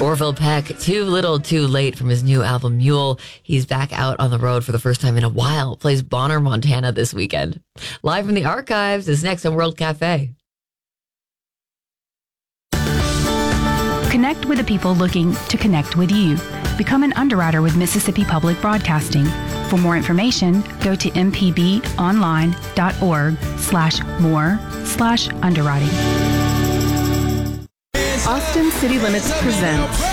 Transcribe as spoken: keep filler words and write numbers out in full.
Orville Peck, too little, too late from his new album Mule. He's back out on the road for the first time in a while. Plays Bonner, Montana this weekend. Live from the archives is next on World Cafe. Connect with the people looking to connect with you. Become an underwriter with Mississippi Public Broadcasting. For more information, go to mpbonline.org slash more slash underwriting. Austin City Limits presents